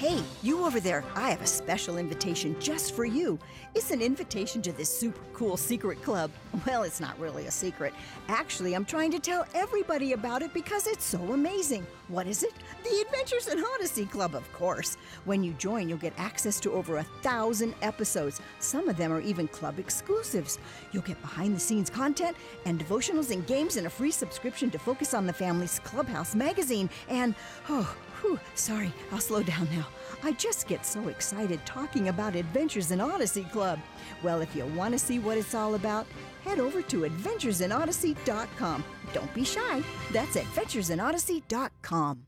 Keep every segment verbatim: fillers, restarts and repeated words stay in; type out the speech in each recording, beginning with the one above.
Hey, you over there, I have a special invitation just for you. It's an invitation to this super cool secret club. Well, it's not really a secret. Actually, I'm trying to tell everybody about it because it's so amazing. What is it? The Adventures in Odyssey Club, of course. When you join, you'll get access to over a thousand episodes. Some of them are even club exclusives. You'll get behind-the-scenes content and devotionals and games and a free subscription to Focus on the Family's Clubhouse magazine. And, oh, whew, sorry, I'll slow down now. I just get so excited talking about Adventures in Odyssey Club. Well, if you want to see what it's all about, head over to adventures in odyssey dot com. Don't be shy. That's adventures in odyssey dot com.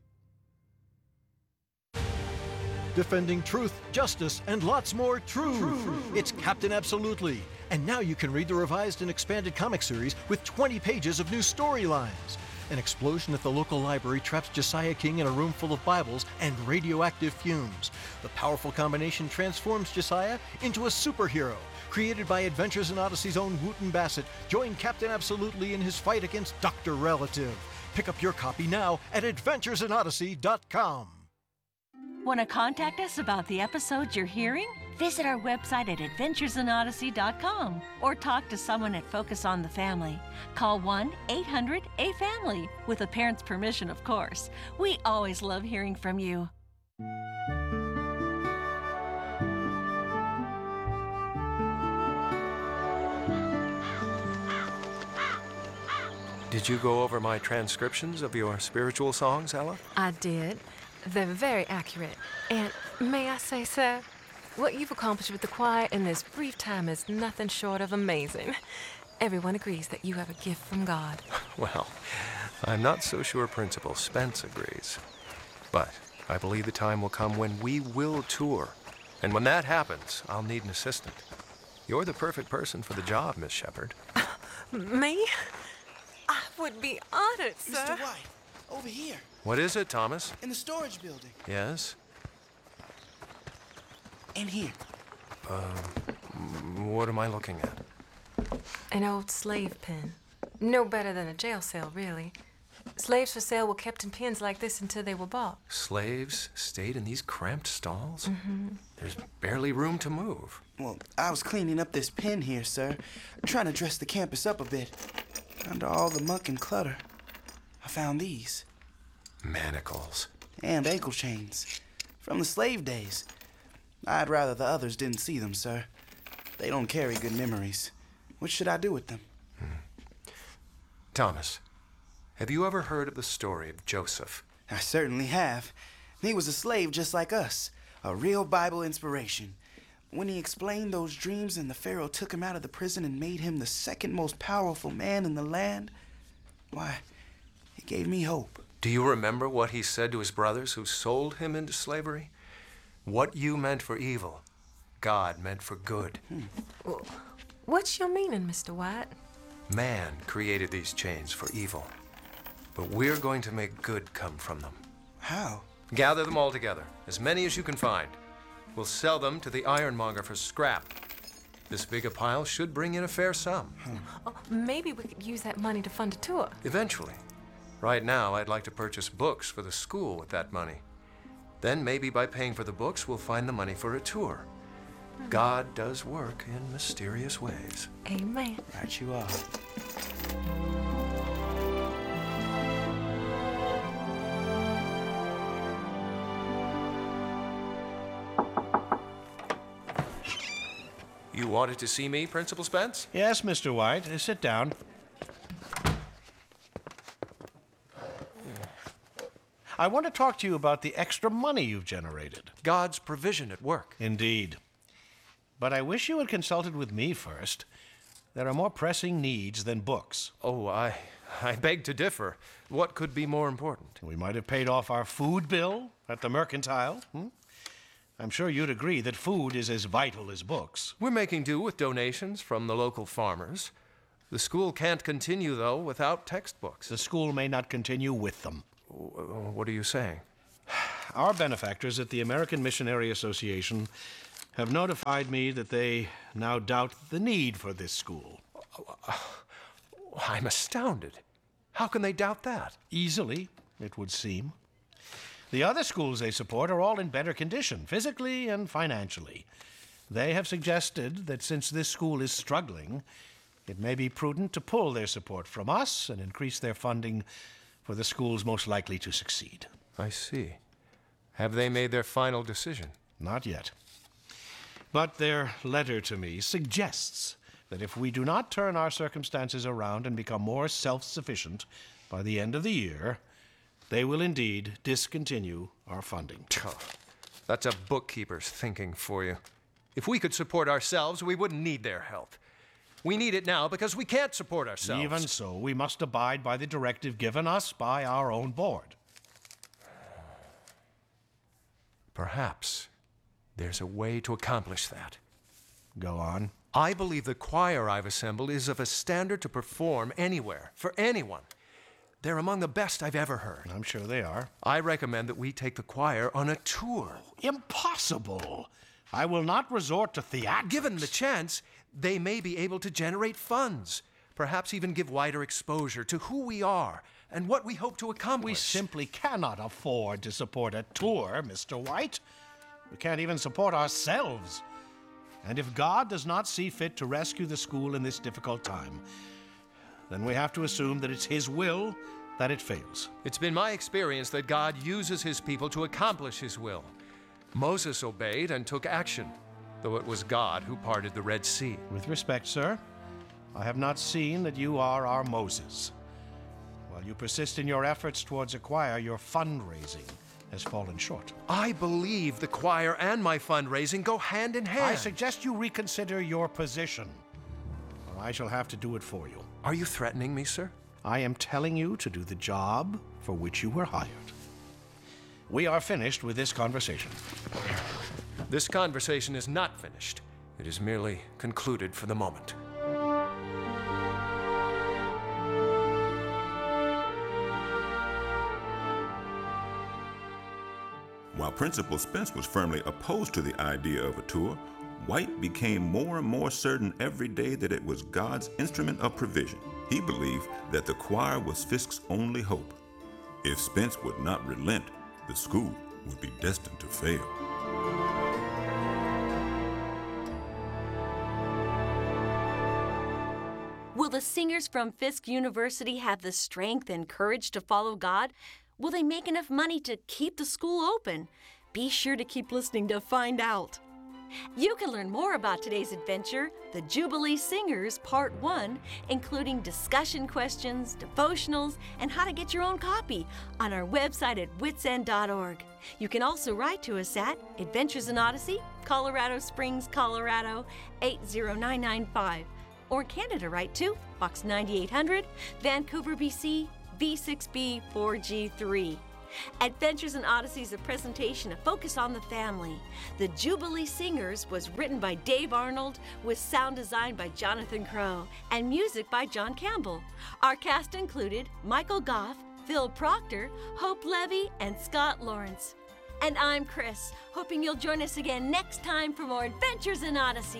Defending truth, justice, and lots more true. true. It's Captain Absolutely. And now you can read the revised and expanded comic series with twenty pages of new storylines. An explosion at the local library traps Josiah King in a room full of Bibles and radioactive fumes. The powerful combination transforms Josiah into a superhero. Created by Adventures in Odyssey's own Wooten Bassett, join Captain Absolutely in his fight against Doctor Relative. Pick up your copy now at adventures in odyssey dot com. Want to contact us about the episodes you're hearing? Visit our website at adventures in odyssey dot com or talk to someone at Focus on the Family. Call one eight hundred A family, with a parent's permission, of course. We always love hearing from you. Did you go over my transcriptions of your spiritual songs, Ella? I did. They're very accurate. And may I say, sir, what you've accomplished with the choir in this brief time is nothing short of amazing. Everyone agrees that you have a gift from God. Well, I'm not so sure Principal Spence agrees. But I believe the time will come when we will tour. And when that happens, I'll need an assistant. You're the perfect person for the job, Miss Shepherd. Me? I would be honored, sir. Mister White, over here. What is it, Thomas? In the storage building. Yes? In here. Um, what am I looking at? An old slave pen. No better than a jail cell, really. Slaves for sale were kept in pens like this until they were bought. Slaves stayed in these cramped stalls? Mm-hmm. There's barely room to move. Well, I was cleaning up this pen here, sir. Trying to dress the campus up a bit. Under all the muck and clutter, I found these. Manacles. And ankle chains. From the slave days. I'd rather the others didn't see them, sir. They don't carry good memories. What should I do with them? Hmm. Thomas, have you ever heard of the story of Joseph? I certainly have. He was a slave just like us. A real Bible inspiration. When he explained those dreams and the Pharaoh took him out of the prison and made him the second most powerful man in the land, why, it gave me hope. Do you remember what he said to his brothers who sold him into slavery? What you meant for evil, God meant for good. Hmm. What's your meaning, Mister White? Man created these chains for evil, but we're going to make good come from them. How? Gather them all together, as many as you can find. We'll sell them to the ironmonger for scrap. This big a pile should bring in a fair sum. Hmm. Oh, maybe we could use that money to fund a tour. Eventually. Right now, I'd like to purchase books for the school with that money. Then maybe by paying for the books, we'll find the money for a tour. Hmm. God does work in mysterious ways. Amen. Right you are. You wanted to see me, Principal Spence? Yes, Mister White. Uh, sit down. I want to talk to you about the extra money you've generated. God's provision at work. Indeed. But I wish you had consulted with me first. There are more pressing needs than books. Oh, I, I beg to differ. What could be more important? We might have paid off our food bill at the Mercantile. Hmm? I'm sure you'd agree that food is as vital as books. We're making do with donations from the local farmers. The school can't continue, though, without textbooks. The school may not continue with them. What are you saying? Our benefactors at the American Missionary Association have notified me that they now doubt the need for this school. I'm astounded. How can they doubt that? Easily, it would seem. The other schools they support are all in better condition, physically and financially. They have suggested that since this school is struggling, it may be prudent to pull their support from us and increase their funding for the schools most likely to succeed. I see. Have they made their final decision? Not yet. But their letter to me suggests that if we do not turn our circumstances around and become more self-sufficient by the end of the year, they will indeed discontinue our funding. Oh, that's a bookkeeper's thinking for you. If we could support ourselves, we wouldn't need their help. We need it now because we can't support ourselves. Even so, we must abide by the directive given us by our own board. Perhaps there's a way to accomplish that. Go on. I believe the choir I've assembled is of a standard to perform anywhere, for anyone. They're among the best I've ever heard. I'm sure they are. I recommend that we take the choir on a tour. Impossible! I will not resort to theatrics. Given the chance, they may be able to generate funds, perhaps even give wider exposure to who we are and what we hope to accomplish. We simply cannot afford to support a tour, Mister White. We can't even support ourselves. And if God does not see fit to rescue the school in this difficult time, then we have to assume that it's His will that it fails. It's been my experience that God uses His people to accomplish His will. Moses obeyed and took action, though it was God who parted the Red Sea. With respect, sir, I have not seen that you are our Moses. While you persist in your efforts towards a choir, your fundraising has fallen short. I believe the choir and my fundraising go hand in hand. I suggest you reconsider your position, or I shall have to do it for you. Are you threatening me, sir? I am telling you to do the job for which you were hired. We are finished with this conversation. This conversation is not finished. It is merely concluded for the moment. While Principal Spence was firmly opposed to the idea of a tour, White became more and more certain every day that it was God's instrument of provision. He believed that the choir was Fisk's only hope. If Spence would not relent, the school would be destined to fail. Will the singers from Fisk University have the strength and courage to follow God? Will they make enough money to keep the school open? Be sure to keep listening to find out. You can learn more about today's adventure, The Jubilee Singers Part one, including discussion questions, devotionals, and how to get your own copy on our website at wits end dot org. You can also write to us at Adventures in Odyssey, Colorado Springs, Colorado eight zero nine nine five, or in Canada write to Box ninety-eight hundred, Vancouver, B C V six B four G three. Adventures in Odyssey is a presentation of Focus on the Family. The Jubilee Singers was written by Dave Arnold with sound design by Jonathan Crow and music by John Campbell. Our cast included Michael Goff, Phil Proctor, Hope Levy, and Scott Lawrence. And I'm Chris, hoping you'll join us again next time for more Adventures in Odyssey.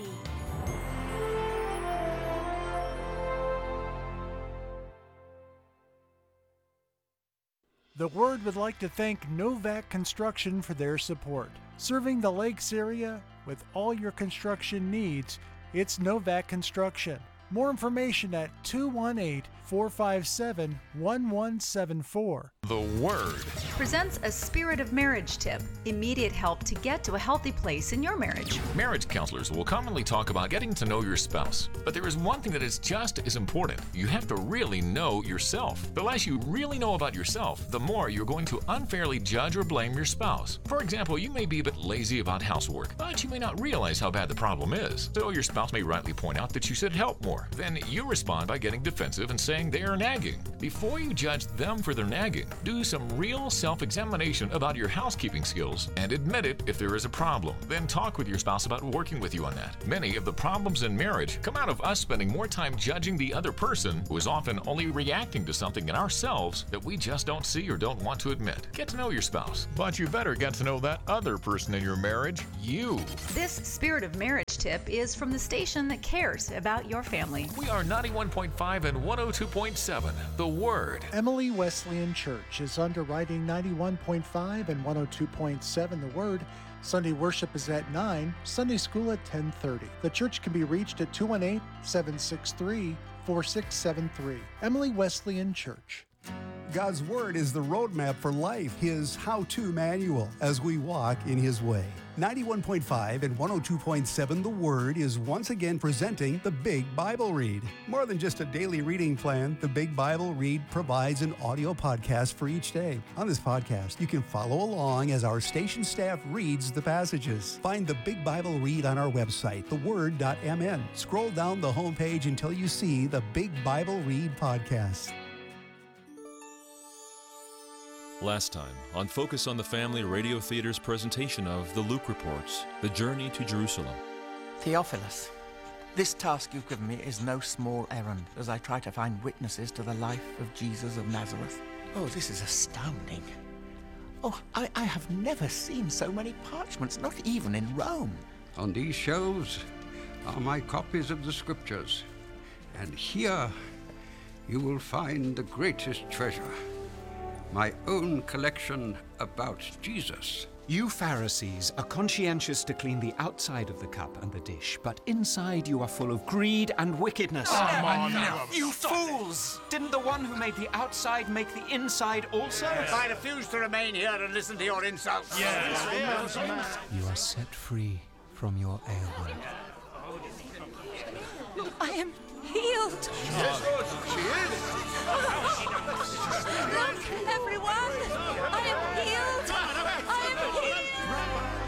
The Word would like to thank Novak Construction for their support. Serving the Lakes area with all your construction needs, it's Novak Construction. More information at two one eight, four five seven, one one seven four. The Word presents a Spirit of Marriage tip, immediate help to get to a healthy place in your marriage. Marriage counselors will commonly talk about getting to know your spouse, but there is one thing that is just as important. You have to really know yourself. The less you really know about yourself, the more you're going to unfairly judge or blame your spouse. For example, you may be a bit lazy about housework, but you may not realize how bad the problem is. So your spouse may rightly point out that you should help more. Then you respond by getting defensive and saying they are nagging. Before you judge them for their nagging, do some real self-examination about your housekeeping skills and admit it if there is a problem. Then talk with your spouse about working with you on that. Many of the problems in marriage come out of us spending more time judging the other person, who is often only reacting to something in ourselves that we just don't see or don't want to admit. Get to know your spouse, but you better get to know that other person in your marriage, you. This Spirit of Marriage tip is from the station that cares about your family. family. We are ninety-one point five and one oh two point seven, The Word. Emily Wesleyan Church is underwriting ninety-one point five and one oh two point seven The Word. Sunday worship is at nine, Sunday school at ten thirty. The church can be reached at two one eight, seven six three, four six seven three. Emily Wesleyan Church. God's Word is the roadmap for life, His how-to manual as we walk in His way. ninety-one point five and one oh two point seven The Word is once again presenting the Big Bible Read. More than just a daily reading plan, the Big Bible Read provides an audio podcast for each day. On this podcast, you can follow along as our station staff reads the passages. Find the Big Bible Read on our website, the word dot m n. Scroll down the homepage until you see the Big Bible Read podcast. Last time on Focus on the Family Radio Theater's presentation of The Luke Reports, The Journey to Jerusalem. Theophilus, this task you've given me is no small errand as I try to find witnesses to the life of Jesus of Nazareth. Oh, this is astounding. Oh, I, I have never seen so many parchments, not even in Rome. On these shelves are my copies of the Scriptures, and here you will find the greatest treasure. My own collection about Jesus. You Pharisees are conscientious to clean the outside of the cup and the dish, but inside you are full of greed and wickedness. Oh, come on now. You fools! Didn't the one who made the outside make the inside also? Yes. I refuse to remain here and listen to your insults. Yes. Yes. Yes. You are set free from your ailment. I am healed. Yes, Lord, she is.